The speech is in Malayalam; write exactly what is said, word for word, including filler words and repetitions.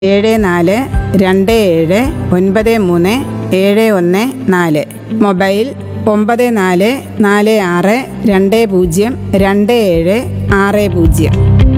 ഏഴ് നാല് രണ്ട് ഏഴ് ഒൻപത് മൂന്ന് ഏഴ് ഒന്ന് നാല്. മൊബൈൽ ഒമ്പത് നാല് നാല് ആറ് രണ്ട് പൂജ്യം രണ്ട് ഏഴ് ആറ് പൂജ്യം.